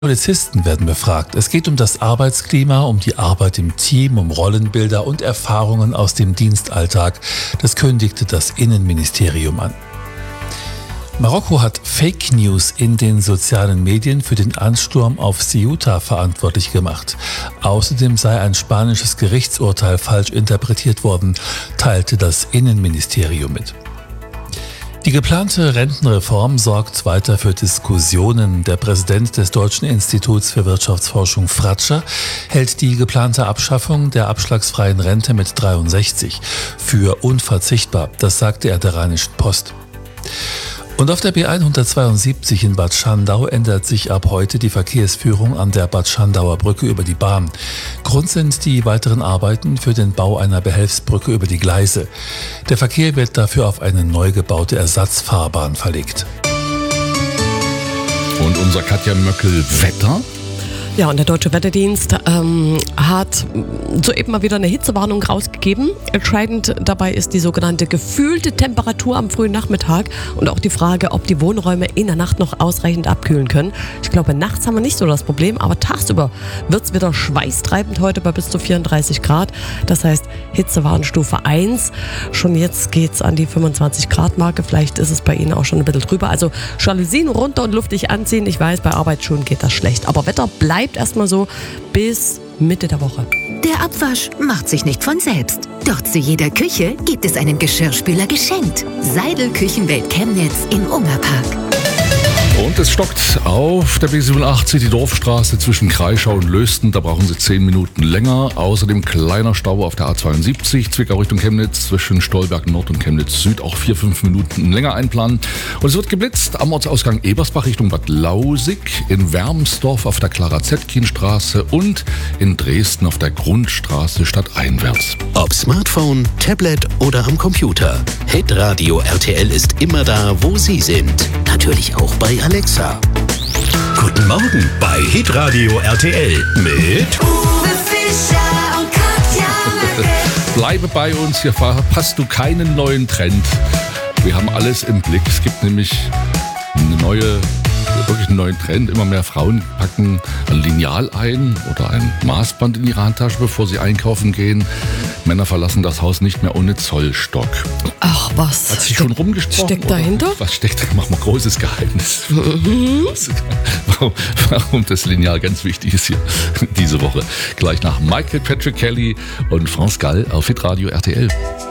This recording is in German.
Polizisten werden befragt. Es geht um das Arbeitsklima, um die Arbeit im Team, um Rollenbilder und Erfahrungen aus dem Dienstalltag. Das kündigte das Innenministerium an. Marokko hat Fake News in den sozialen Medien für den Ansturm auf Ceuta verantwortlich gemacht. Außerdem sei ein spanisches Gerichtsurteil falsch interpretiert worden, teilte das Innenministerium mit. Die geplante Rentenreform sorgt weiter für Diskussionen. Der Präsident des Deutschen Instituts für Wirtschaftsforschung Fratscher hält die geplante Abschaffung der abschlagsfreien Rente mit 63 für unverzichtbar. Das sagte er der Rheinischen Post. Und auf der B172 in Bad Schandau ändert sich ab heute die Verkehrsführung an der Bad Schandauer Brücke über die Bahn. Grund sind die weiteren Arbeiten für den Bau einer Behelfsbrücke über die Gleise. Der Verkehr wird dafür auf eine neu gebaute Ersatzfahrbahn verlegt. Und unser Katja Möckel-Wetter? Ja, und der Deutsche Wetterdienst hat soeben mal wieder eine Hitzewarnung rausgegeben. Entscheidend dabei ist die sogenannte gefühlte Temperatur am frühen Nachmittag und auch die Frage, ob die Wohnräume in der Nacht noch ausreichend abkühlen können. Ich glaube, nachts haben wir nicht so das Problem, aber tagsüber wird es wieder schweißtreibend heute bei bis zu 34 Grad. Das heißt, Hitzewarnstufe 1. Schon jetzt geht es an die 25 Grad Marke. Vielleicht ist es bei Ihnen auch schon ein bisschen drüber. Also Jalousien runter und luftig anziehen. Ich weiß, bei Arbeitsschuhen geht das schlecht. Aber Wetter bleibt erstmal so bis Mitte der Woche. Der Abwasch macht sich nicht von selbst. Doch zu jeder Küche gibt es einen Geschirrspüler geschenkt. Seidel Küchenwelt Chemnitz im Ungerpark. Und es stockt auf der B87 die Dorfstraße zwischen Kreischau und Lösten. Da brauchen Sie 10 Minuten länger. Außerdem kleiner Stau auf der A72 Zwickau Richtung Chemnitz zwischen Stolberg Nord und Chemnitz Süd. Auch 4-5 Minuten länger einplanen. Und es wird geblitzt am Ortsausgang Ebersbach Richtung Bad Lausig, in Wermsdorf auf der Clara-Zetkin-Straße und in Dresden auf der Grundstraße stadteinwärts. Ob Smartphone, Tablet oder am Computer. Hitradio RTL ist immer da, wo Sie sind. Natürlich auch bei Alexa. Guten Morgen bei Hitradio RTL mit Uwe Fischer und Katja Möckel. Bleibe bei uns, hier verpasst du keinen neuen Trend. Wir haben alles im Blick. Es gibt nämlich wirklich einen neuen Trend. Immer mehr Frauen packen ein Lineal ein oder ein Maßband in ihre Handtasche, bevor sie einkaufen gehen. Männer verlassen das Haus nicht mehr ohne Zollstock. Ach, was? Hat sich schon rumgesprochen? Steckt dahinter? Was steckt da? Mach mal großes Geheimnis. Warum das Lineal ganz wichtig ist hier diese Woche. Gleich nach Michael Patrick Kelly und France Gall auf Hitradio RTL.